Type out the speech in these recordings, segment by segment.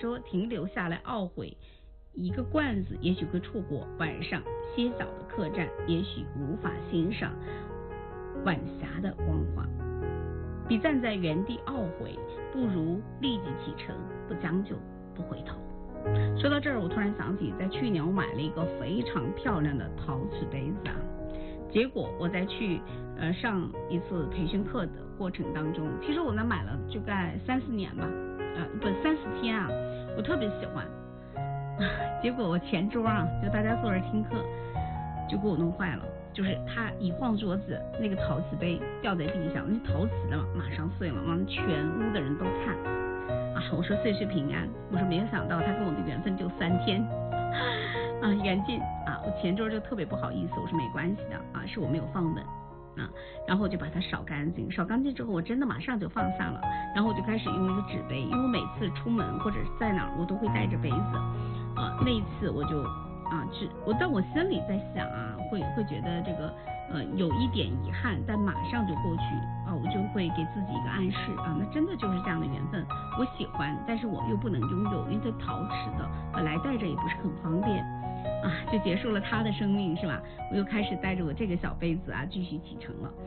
时候停留下来懊悔一个罐子，也许会错过晚上歇脚的客栈，也许无法欣赏晚霞的光华。比站在原地懊悔，不如立即启程，不将就，不回头。说到这儿，我突然想起，在去年我买了一个非常漂亮的陶瓷杯子啊。结果我在去上一次培训课的过程当中，其实我那买了大概3-4年吧，不3-4天啊，我特别喜欢。结果我前桌啊，就大家坐着听课，就给我弄坏了。就是他一晃桌子，那个陶瓷杯掉在地上，那陶瓷的嘛，马上碎了，完全屋的人都看啊！我说岁岁平安，我说没有想到他跟我的缘分就3天啊，缘尽啊！我前桌就特别不好意思，我说没关系的啊，是我没有放稳啊，然后我就把它扫干净，扫干净之后我真的马上就放下了，然后我就开始用一个纸杯，因为我每次出门或者是在哪儿我都会带着杯子啊，那一次我就但我心里在想啊，会觉得这个有一点遗憾，但马上就过去啊，我就会给自己一个暗示啊，那真的就是这样的缘分，我喜欢，但是我又不能拥有，因为它陶瓷的，本来带着也不是很方便啊，就结束了他的生命是吧？我又开始带着我这个小杯子啊，继续启程了。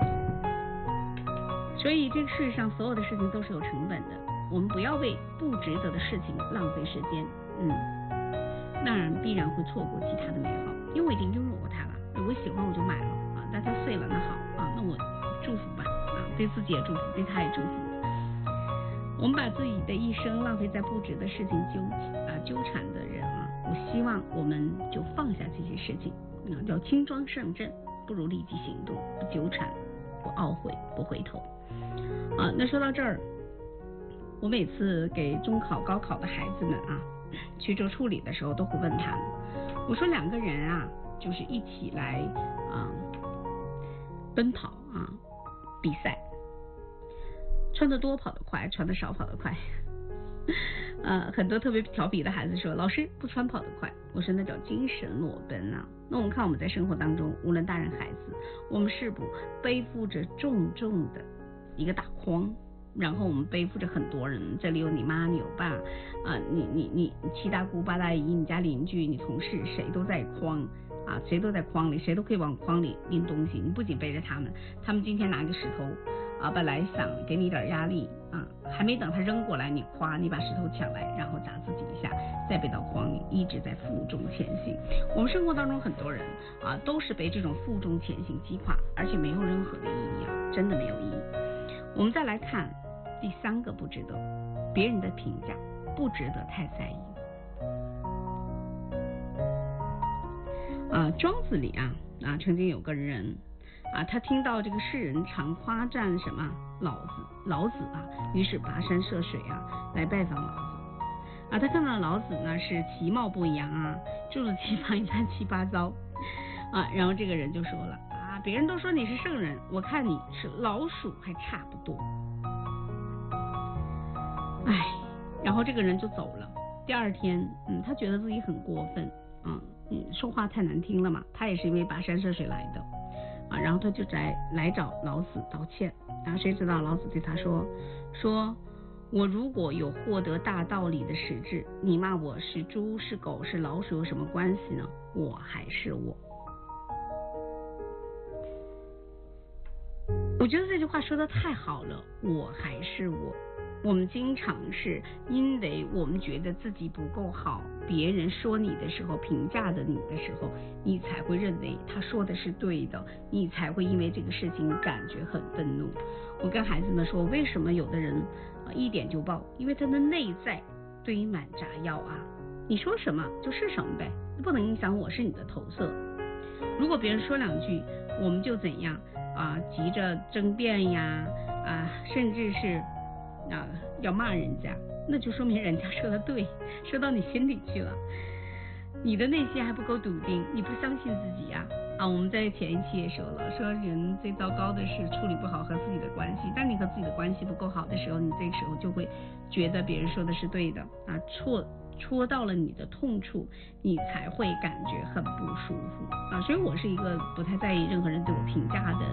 所以这个世上所有的事情都是有成本的，我们不要为不值得的事情浪费时间，那必然会错过其他的美好，因为我已经拥有过它了，我喜欢我就买了啊，但它碎了那好啊，那我祝福吧啊，对自己也祝福，对他也祝福。我们把自己的一生浪费在不值得事情纠缠的人啊，我希望我们就放下这些事情叫轻装上阵，不如立即行动，不纠缠，不懊悔，不回头啊。那说到这儿，我每次给中考高考的孩子们啊去做处理的时候，都会问他们，我说2个人啊，就是一起来奔跑啊比赛，穿得多跑得快，穿得少跑得快。很多特别调皮的孩子说，老师不穿跑得快，我说那叫精神裸奔啊。那我们看我们在生活当中，无论大人孩子，我们是不背负着重重的一个大筐，然后我们背负着很多人，这里有你妈你有爸你七大姑八大姨，你家邻居你同事，谁都在筐啊，谁都在筐里，谁都可以往筐里拎东西。你不仅背着他们今天拿个石头啊，本来想给你点压力啊，还没等他扔过来，你把石头抢来，然后砸自己一下，再背到筐里，一直在负重前行。我们生活当中很多人啊，都是被这种负重前行击垮，而且没有任何的意义啊，真的没有意义。我们再来看第3个不值得，别人的评价不值得太在意。庄子里曾经有个人他听到这个世人常夸赞什么老子于是跋山涉水来拜访老子他看到老子呢是其貌不扬住的地方一乱七八糟然后这个人就说了别人都说你是圣人，我看你是老鼠还差不多。然后这个人就走了。第2天他觉得自己很过分说话太难听了嘛，他也是因为跋山涉水来的然后他就来找老子道歉。然后谁知道老子对他说我如果有获得大道理的实质，你骂我是猪是狗是老鼠有什么关系呢？我还是我。我觉得这句话说的太好了，我还是我。我们经常是因为我们觉得自己不够好，别人说你的时候，评价的你的时候，你才会认为他说的是对的，你才会因为这个事情感觉很愤怒。我跟孩子们说，为什么有的人一点就爆？因为他的内在堆满炸药你说什么就是什么呗，不能影响我是你的投射。如果别人说2句，我们就怎样急着争辩呀甚至是要骂人家，那就说明人家说的对，说到你心里去了，你的内心还不够笃定，你不相信自己我们在前一期也说了，说人最糟糕的是处理不好和自己的关系。当你和自己的关系不够好的时候，你这个时候就会觉得别人说的是对的戳到了你的痛处，你才会感觉很不舒服所以我是一个不太在意任何人对我评价的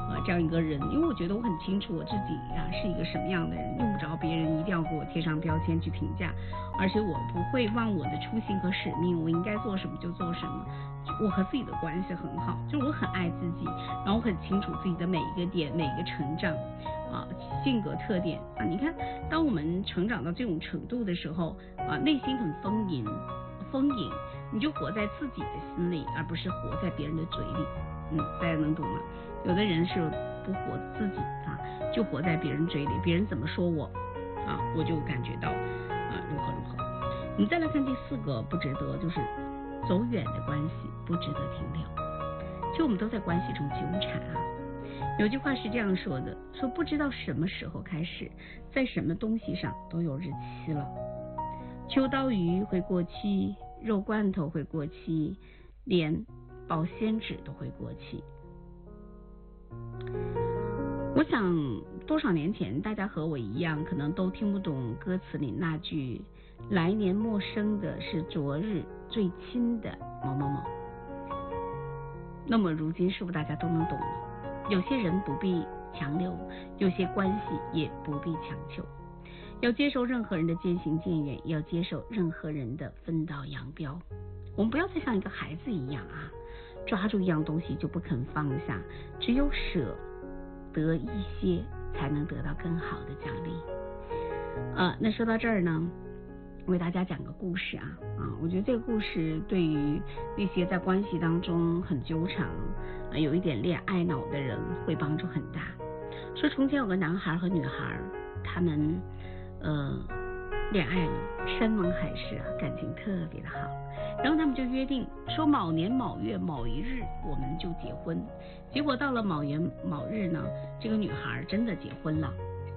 这样一个人，因为我觉得我很清楚我自己是一个什么样的人，用不着别人一定要给我贴上标签去评价，而且我不会忘我的初心和使命，我应该做什么就做什么。我和自己的关系很好，就是我很爱自己，然后我很清楚自己的每一个点、每一个成长性格特点你看，当我们成长到这种程度的时候内心很丰盈，你就活在自己的心里，而不是活在别人的嘴里。大家能懂吗？有的人是不活自己就活在别人嘴里，别人怎么说我我就感觉到如何。你再来看第4个不值得，就是走远的关系不值得停留。其实我们都在关系中纠缠有句话是这样说的，说不知道什么时候开始，在什么东西上都有日期了。秋刀鱼会过期，肉罐头会过期，连保鲜纸都会过期。我想多少年前大家和我一样，可能都听不懂歌词里那句来年陌生的是昨日最亲的某某某。那么如今是不是大家都能懂了？有些人不必强留，有些关系也不必强求。要接受任何人的渐行渐远，也要接受任何人的分道扬镳。我们不要再像一个孩子一样抓住一样东西就不肯放下，只有舍得一些，才能得到更好的奖励。那说到这儿呢，我给大家讲个故事我觉得这个故事对于那些在关系当中很纠缠有一点恋爱脑的人会帮助很大。说从前有个男孩和女孩，他们恋爱了，山盟海誓感情特别的好。然后他们就约定说某年某月某一日我们就结婚。结果到了某年某日呢，这个女孩真的结婚了，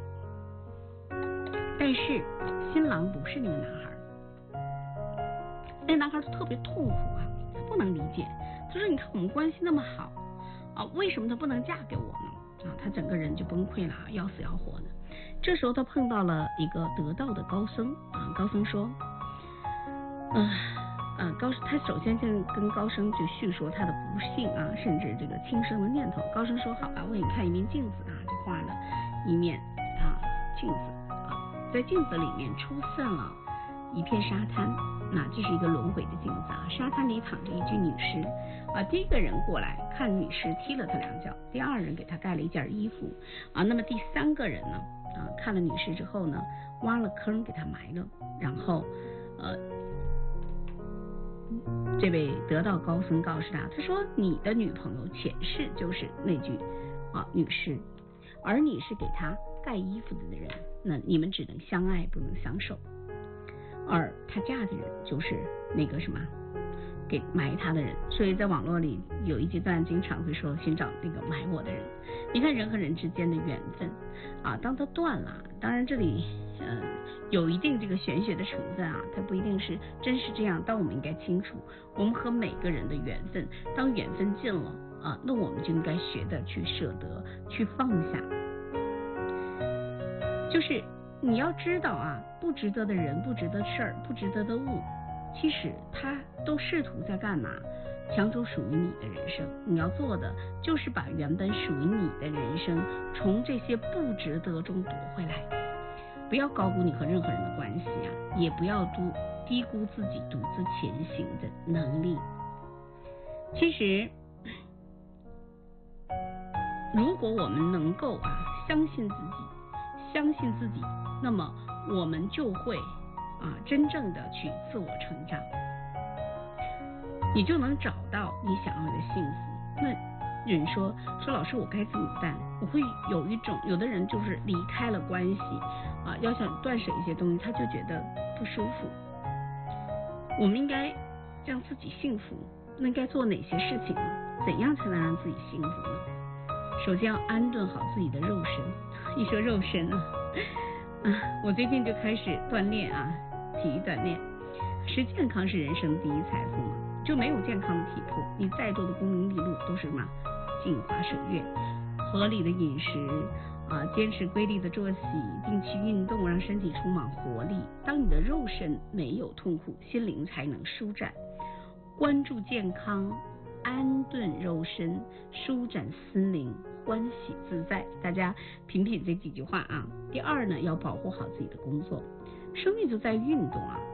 但是新郎不是那个男孩。那个男孩就特别痛苦他不能理解。他说你看我们关系那么好为什么他不能嫁给我呢？他整个人就崩溃了，要死要活的。这时候他碰到了一个得道的高僧高僧说他首先就跟高僧就叙说他的不幸甚至这个轻生的念头。高僧说好我给你看一面镜子就画了一面镜子在镜子里面出现了一片沙滩，这是一个轮回的镜子沙滩里躺着一具女尸第一个人过来看女尸踢了他2脚，第二人给他盖了一件衣服那么第3个人呢看了女尸之后呢，挖了坑给他埋了。然后这位得道高僧告诉他说你的女朋友前世就是那具女尸，而你是给她盖衣服的人，那你们只能相爱不能相守。而她嫁的人就是那个什么给埋她的人。所以在网络里有一阶段经常会说寻找那个埋我的人。你看人和人之间的缘分当它断了，当然这里有一定这个玄学的成分它不一定是真是这样，但我们应该清楚我们和每个人的缘分，当缘分尽了那我们就应该学的去舍得，去放下。就是你要知道不值得的人，不值得事儿，不值得的物，其实他都试图在干嘛？抢走属于你的人生。你要做的就是把原本属于你的人生从这些不值得中夺回来。不要高估你和任何人的关系也不要低估自己独自前行的能力。其实如果我们能够相信自己，那么我们就会真正的去自我成长，你就能找到你想要的幸福。那人说老师我该怎么办？我会有一种，有的人就是离开了关系要想断舍一些东西，他就觉得不舒服。我们应该让自己幸福，那应该做哪些事情呢？怎样才能让自己幸福呢？首先要安顿好自己的肉身。一说肉身我最近就开始锻炼体育锻炼。其实健康是人生第一财富嘛，就没有健康的体魄，你再多的功名利禄都是什么镜花水月。合理的饮食坚持规律的作息，定期运动，让身体充满活力。当你的肉身没有痛苦，心灵才能舒展。关注健康， 安顿肉身，舒展心灵，欢喜自在。大家品品这几句话啊。第二呢，要保护好自己的工作。生命就在运动啊，